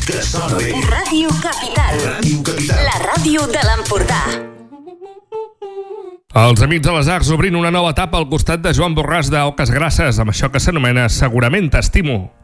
que sona bé. Ràdio Capital. Ràdio Capital. La ràdio de l'Empordà. Els Amics de les Arts obrint una nova etapa al costat de Joan Borràs d'Oques Grasses amb això que s'anomena Segurament t'estimo.